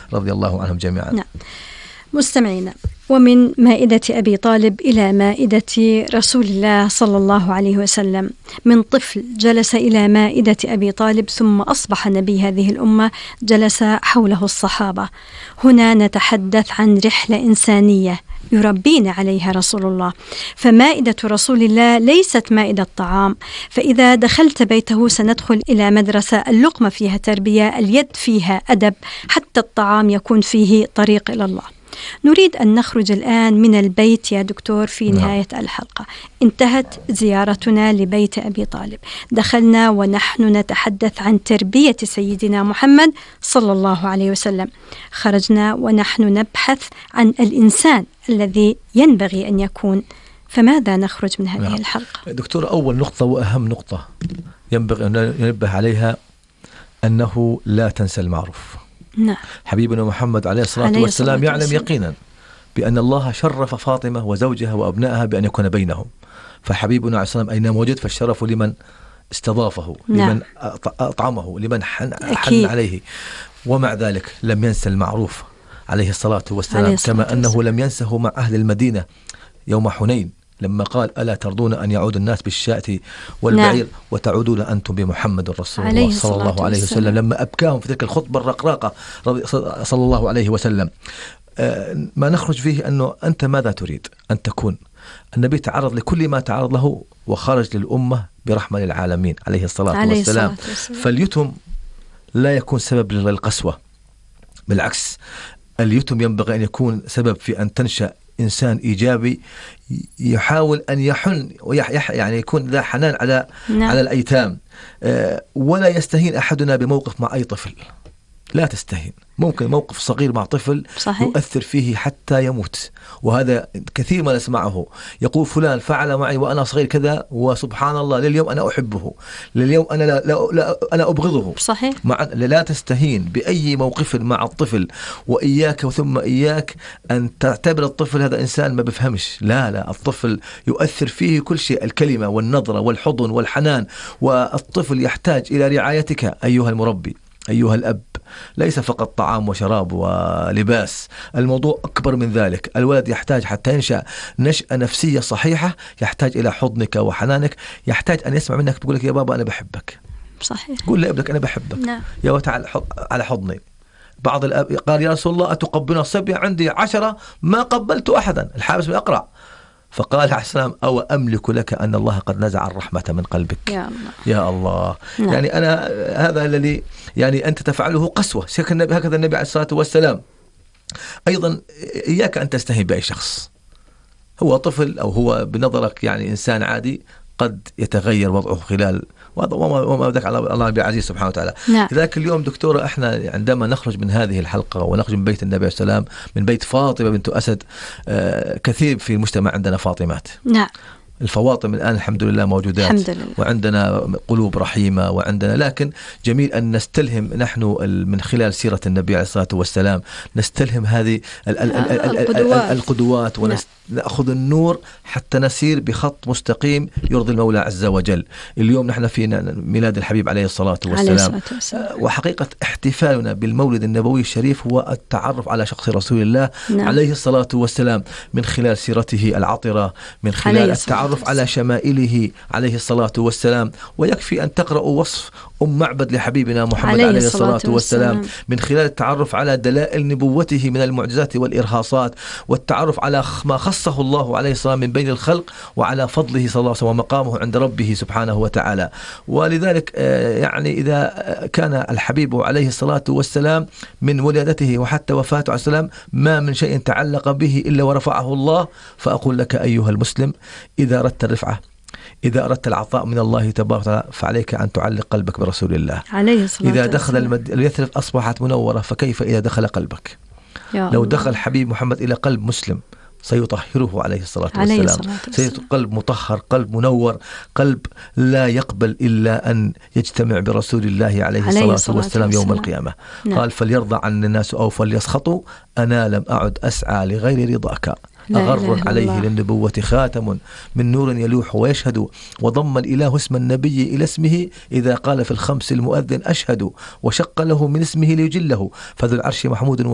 رضي الله عنهم جميعا. نعم. مستمعينا، ومن مائدة أبي طالب إلى مائدة رسول الله صلى الله عليه وسلم، من طفل جلس إلى مائدة أبي طالب ثم أصبح نبي هذه الأمة جلس حوله الصحابة. هنا نتحدث عن رحلة إنسانية يربينا عليها رسول الله. فمائدة رسول الله ليست مائدة طعام، فإذا دخلت بيته سندخل إلى مدرسة اللقمة فيها تربية، اليد فيها أدب، حتى الطعام يكون فيه طريق إلى الله. نريد أن نخرج الآن من البيت يا دكتور في نهاية الحلقة. انتهت زيارتنا لبيت أبي طالب، دخلنا ونحن نتحدث عن تربية سيدنا محمد صلى الله عليه وسلم، خرجنا ونحن نبحث عن الإنسان الذي ينبغي أن يكون. فماذا نخرج من هذه الحلقة؟ دكتور، أول نقطة وأهم نقطة ينبغي أن ننبه عليها أنه لا تنسى المعروف. نعم. حبيبنا محمد عليه الصلاة والسلام يعلم يقينا بأن الله شرف فاطمة وزوجها وأبنائها بأن يكون بينهم، فحبيبنا عليه الصلاة والسلام أينما وجد فالشرف لمن استضافه، نعم. لمن أطعمه، لمن حن عليه، ومع ذلك لم ينسى المعروف عليه الصلاة والسلام، كما أنه لم ينسه مع أهل المدينة يوم حنين لما قال: ألا ترضون أن يعود الناس بالشاة والبعير، نعم. وتعودون أنتم بمحمد رسول الله صلى الله عليه وسلم، لما أبكاهم في تلك الخطبة الرقراقة صلى الله عليه وسلم. ما نخرج فيه أنه أنت ماذا تريد أن تكون؟ النبي تعرض لكل ما تعرض له وخرج للأمة برحمة للعالمين عليه الصلاة والسلام. فاليتم لا يكون سبب للقسوة، بالعكس اليتم ينبغي أن يكون سبب في أن تنشأ إنسان إيجابي يحاول أن يحن يعني يكون ذا حنان على نعم. على الأيتام. ولا يستهين أحدنا بموقف مع أي طفل، لا تستهين. ممكن موقف صغير مع طفل صحيح. يؤثر فيه حتى يموت، وهذا كثير ما نسمعه. يقول فلان فعل معي وأنا صغير كذا، وسبحان الله لليوم أنا أحبه، لليوم أنا لا أنا أبغضه. صحيح. لا تستهين بأي موقف مع الطفل، وإياك ثم إياك أن تعتبر الطفل هذا إنسان ما بفهمش. لا، الطفل يؤثر فيه كل شيء، الكلمة والنظرة والحضن والحنان، والطفل يحتاج إلى رعايتك أيها المربي، أيها الأب. ليس فقط طعام وشراب ولباس، الموضوع أكبر من ذلك. الولد يحتاج حتى ينشأ نشأة نفسية صحيحة، يحتاج إلى حضنك وحنانك، يحتاج أن يسمع منك تقول لك: يا بابا أنا بحبك. صحيح. قول لابنك: أنا بحبك. نعم. يا وتعال على حضني. بعض الأب قال: يا رسول الله أتقبلنا الصبي؟ عندي 10 ما قبلت أحدا. الحابس بن أقرع. فقال عليه السلام: أو أملك لك أن الله قد نزع الرحمة من قلبك. يا الله. يا الله. نعم. يعني أنا هذا الذي يعني أنت تفعله قسوة. هكذا النبي عليه الصلاة والسلام. أيضا إياك أن تستهين بأي شخص، هو طفل أو هو بنظرك يعني إنسان عادي، قد يتغير وضعه خلال وما ذاك على الله بعزيز سبحانه وتعالى. نعم. لذلك اليوم دكتورة احنا عندما نخرج من هذه الحلقة ونخرج من بيت النبي عليه السلام، من بيت فاطمة بنت أسد، كثير في المجتمع عندنا فاطمات. نعم. الفواطم الآن الحمد لله موجودات، الحمد لله. وعندنا قلوب رحيمة، وعندنا لكن جميل أن نستلهم نحن من خلال سيرة النبي عليه الصلاة والسلام، نستلهم هذه القدوات ونأخذ النور حتى نسير بخط مستقيم يرضي المولى عز وجل. اليوم نحن في ميلاد الحبيب عليه الصلاة والسلام، وحقيقة احتفالنا بالمولد النبوي الشريف هو التعرف على شخص رسول الله عليه الصلاة والسلام من خلال سيرته العطرة، من خلال التعرف على شمائله عليه الصلاة والسلام. ويكفي أن تقرأوا وصف معبد لحبيبنا محمد عليه الصلاة والسلام من خلال التعرف على دلائل نبوته من المعجزات والإرهاصات، والتعرف على ما خصه الله عليه الصلاة من بين الخلق، وعلى فضله صلى الله عليه وسلم ومقامه عند ربه سبحانه وتعالى. ولذلك يعني إذا كان الحبيب عليه الصلاة والسلام من ولادته وحتى وفاته عليه السلام ما من شيء تعلق به إلا ورفعه الله، فأقول لك أيها المسلم: إذا أردت الرفعة، إذا أردت العطاء من الله تبارك وتعالى، فعليك أن تعلق قلبك برسول الله عليه الصلاة إذا دخل اليثرب أصبحت منورة، فكيف إذا دخل قلبك؟ لو دخل الحبيب محمد إلى قلب مسلم سيطهره عليه الصلاة والسلام، سيكون قلب مطهر، قلب منور، قلب لا يقبل إلا أن يجتمع برسول الله عليه الصلاة والسلام يوم القيامة. قال: فليرضى عن الناس أو فليسخطوا، أنا لم أعد أسعى لغير رضاك. أغر عليه للنبوة خاتم من نور يلوح ويشهد، وضم الإله اسم النبي إلى اسمه إذا قال في الخمس المؤذن أشهد، وشق له من اسمه ليجله، فذو العرش محمود